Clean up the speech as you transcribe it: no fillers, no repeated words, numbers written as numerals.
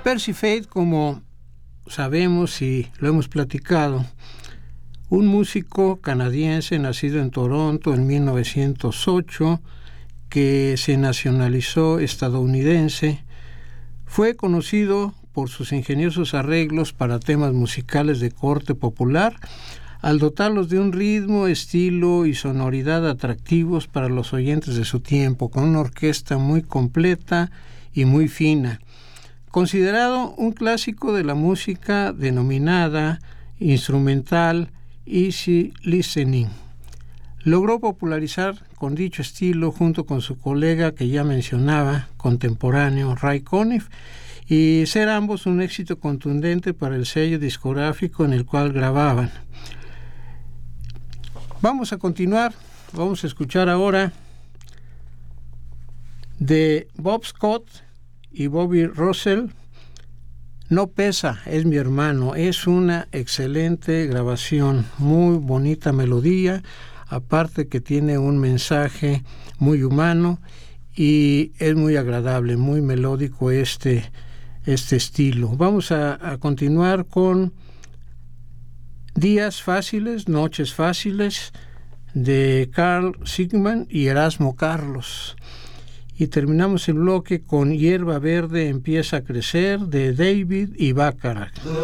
Percy Faith, como sabemos y lo hemos platicado, un músico canadiense nacido en Toronto en 1908, que se nacionalizó estadounidense, fue conocido por sus ingeniosos arreglos para temas musicales de corte popular, al dotarlos de un ritmo, estilo y sonoridad atractivos para los oyentes de su tiempo, con una orquesta muy completa y muy fina. Considerado un clásico de la música denominada instrumental easy listening, logró popularizar con dicho estilo junto con su colega que ya mencionaba, contemporáneo, Ray Conniff, y ser ambos un éxito contundente para el sello discográfico en el cual grababan. Vamos a continuar, vamos a escuchar ahora de Bob Scott y Bobby Russell, No pesa, es mi hermano. Es una excelente grabación, muy bonita melodía, aparte que tiene un mensaje muy humano y es muy agradable, muy melódico este estilo. Vamos a continuar con Días fáciles, noches fáciles, de Carl Sigman y Erasmo Carlos. Y terminamos el bloque con Hierba Verde empieza a crecer, de David y Bacharach.